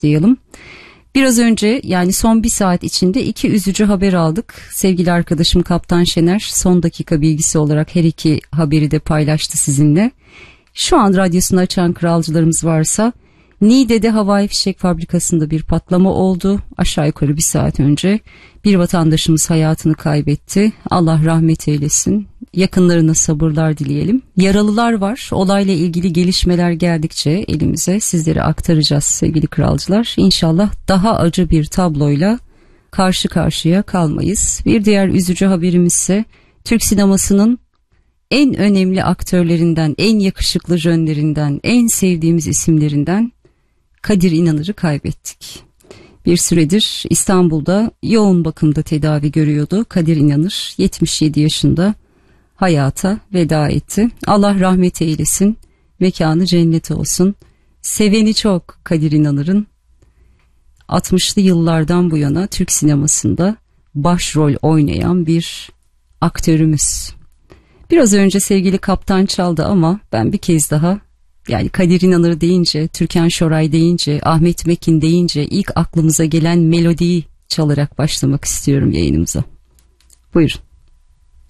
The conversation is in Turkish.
diyelim. Biraz önce, yani son bir saat içinde 2 üzücü haber aldık. Sevgili arkadaşım Kaptan Şener son dakika bilgisi olarak her iki haberi de paylaştı sizinle. Şu an radyosunu açan kralcılarımız varsa, Niğde'de havai fişek fabrikasında bir patlama oldu. Aşağı yukarı bir saat önce bir vatandaşımız hayatını kaybetti. Allah rahmet eylesin. Yakınlarına sabırlar dileyelim. Yaralılar var. Olayla ilgili gelişmeler geldikçe elimize sizlere aktaracağız sevgili kralcılar. İnşallah daha acı bir tabloyla karşı karşıya kalmayız. Bir diğer üzücü haberimiz ise Türk sinemasının en önemli aktörlerinden, en yakışıklı jönlerinden, en sevdiğimiz isimlerinden Kadir İnanır'ı kaybettik. Bir süredir İstanbul'da yoğun bakımda tedavi görüyordu Kadir İnanır. 77 yaşında hayata veda etti. Allah rahmet eylesin, mekanı cennet olsun. Seveni çok Kadir İnanır'ın. 60'lı yıllardan bu yana Türk sinemasında başrol oynayan bir aktörümüz. Biraz önce sevgili Kaptan çaldı ama ben bir kez daha, yani Kadir İnanır deyince, Türkan Şoray deyince, Ahmet Mekin deyince ilk aklımıza gelen melodiyi çalarak başlamak istiyorum yayınımıza. Buyurun.